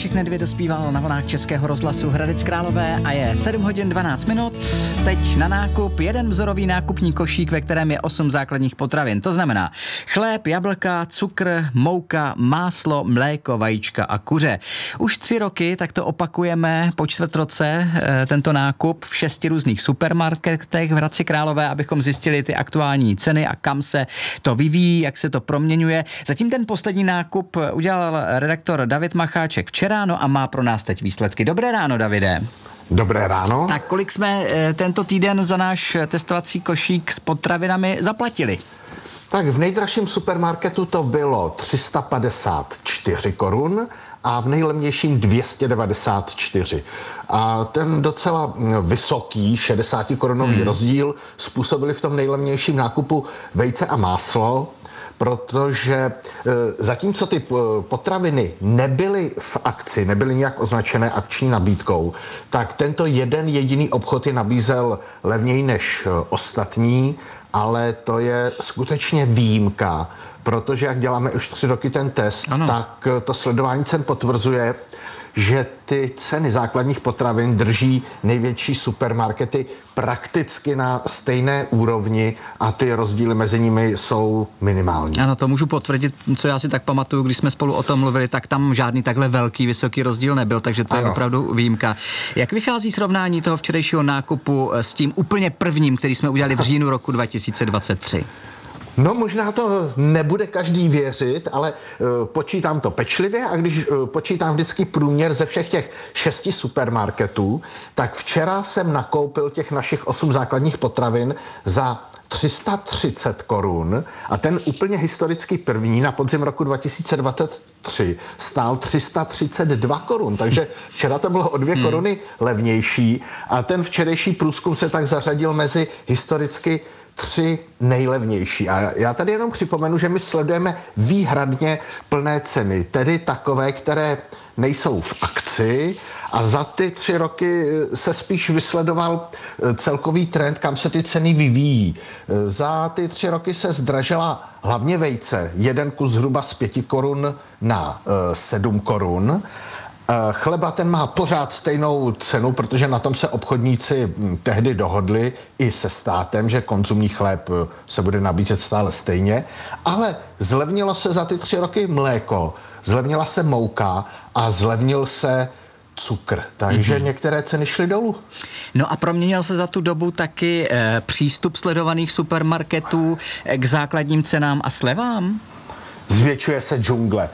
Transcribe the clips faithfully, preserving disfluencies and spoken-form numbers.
všechny dvě dospíval na vlnách Českého rozhlasu Hradec Králové a je sedm hodin dvanáct minut. Teď na nákup jeden vzorový nákupní košík, ve kterém je osm základních potravin. To znamená chléb, jablka, cukr, mouka, máslo, mléko, vajíčka a kuře. Už tři roky tak to opakujeme po čtvrt roce e, tento nákup v šesti různých supermarketech v Hradci Králové, abychom zjistili ty aktuální ceny a kam se to vyvíjí, jak se to proměňuje. Zatím ten poslední nákup udělal redaktor David Macháček včera, no a má pro nás teď výsledky. Dobré ráno, Davide. Dobré ráno. Tak kolik jsme e, tento týden za náš testovací košík s potravinami zaplatili? Tak v nejdražším supermarketu to bylo tři sta padesát čtyři korun a v nejlevnějším dvě stě devadesát čtyři. A ten docela vysoký šedesátikorunový hmm. rozdíl způsobili v tom nejlevnějším nákupu vejce a máslo, protože zatímco ty potraviny nebyly v akci, nebyly nějak označené akční nabídkou, tak tento jeden jediný obchod je nabízel levněji než ostatní, ale to je skutečně výjimka, protože jak děláme už tři roky ten test, ano. tak to sledování cen potvrzuje, že ty ceny základních potravin drží největší supermarkety prakticky na stejné úrovni a ty rozdíly mezi nimi jsou minimální. Ano, to můžu potvrdit, co já si tak pamatuju, když jsme spolu o tom mluvili, tak tam žádný takhle velký, vysoký rozdíl nebyl, takže to ano. je opravdu výjimka. Jak vychází srovnání toho včerejšího nákupu s tím úplně prvním, který jsme udělali v říjnu roku dva tisíce dvacet tři? No možná to nebude každý věřit, ale uh, počítám to pečlivě a když uh, počítám vždycky průměr ze všech těch šesti supermarketů, tak včera jsem nakoupil těch našich osm základních potravin za tři sta třicet korun a ten úplně historicky první na podzim roku dva tisíce dvacet tři stál tři sta třicet dva korun, takže včera to bylo o dvě hmm. koruny levnější a ten včerejší průzkum se tak zařadil mezi historicky tři nejlevnější. A já tady jenom připomenu, že my sledujeme výhradně plné ceny, tedy takové, které nejsou v akci a za ty tři roky se spíš vysledoval celkový trend, kam se ty ceny vyvíjí. Za ty tři roky se zdražila hlavně vejce, jeden kus zhruba z pěti korun na sedm korun. Chleba ten má pořád stejnou cenu, protože na tom se obchodníci tehdy dohodli i se státem, že konzumní chléb se bude nabízet stále stejně, ale zlevnilo se za ty tři roky mléko, zlevnila se mouka a zlevnil se cukr, takže mm-hmm. některé ceny šly dolů. No a proměnil se za tu dobu taky e, přístup sledovaných supermarketů k základním cenám a slevám? Zvětšuje se džungle.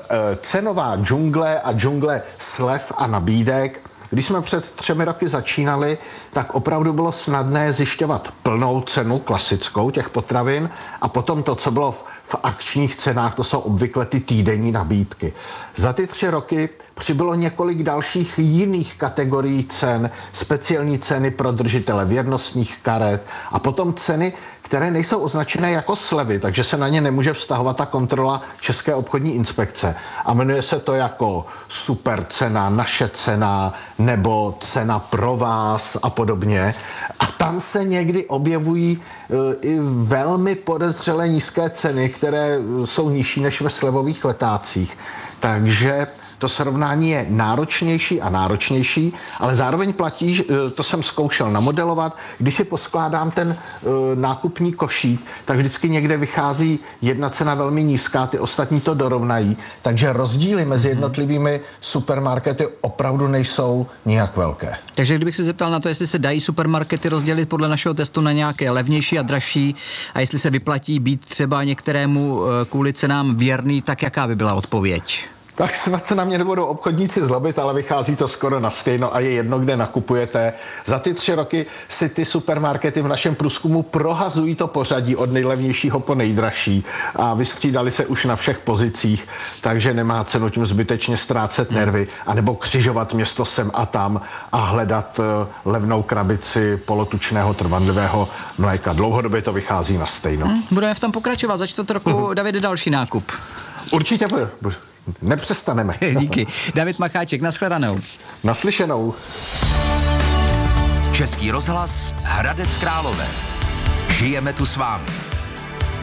Cenová džungle a džungle slev a nabídek. Když jsme před třemi roky začínali, tak opravdu bylo snadné zjišťovat plnou cenu, klasickou těch potravin a potom to, co bylo v, v akčních cenách, to jsou obvykle ty týdenní nabídky. Za ty tři roky přibylo několik dalších jiných kategorií cen, speciální ceny pro držitele věrnostních karet a potom ceny, které nejsou označené jako slevy, takže se na ně nemůže vztahovat ta kontrola České obchodní inspekce. A jmenuje se to jako super cena, naše cena, nebo cena pro vás a podobně. A tam se někdy objevují uh, i velmi podezřelé nízké ceny, které jsou nižší než ve slevových letácích. Takže to srovnání je náročnější a náročnější, ale zároveň platí, to jsem zkoušel namodelovat, když si poskládám ten uh, nákupní košík, tak vždycky někde vychází jedna cena velmi nízká, ty ostatní to dorovnají, takže rozdíly mezi jednotlivými supermarkety opravdu nejsou nijak velké. Takže kdybych se zeptal na to, jestli se dají supermarkety rozdělit podle našeho testu na nějaké levnější a dražší a jestli se vyplatí být třeba některému uh, kvůli cenám věrný, tak jaká by byla odpověď? Tak snad se na mě nebudou obchodníci zlobit, ale vychází to skoro na stejno a je jedno, kde nakupujete. Za ty tři roky si ty supermarkety v našem průzkumu prohazují to pořadí od nejlevnějšího po nejdražší a vystřídali se už na všech pozicích, takže nemá cenu tím zbytečně ztrácet nervy anebo křižovat město sem a tam a hledat uh, levnou krabici polotučného trvanlivého mléka. Dlouhodobě to vychází na stejno. Hmm, budeme v tom pokračovat. Za čtvrt roku, Davide, další nákup. Určitě bude. Nepřestaneme. Díky. David Macháček, nashledanou. Naslyšenou. Český rozhlas Hradec Králové. Žijeme tu s vámi.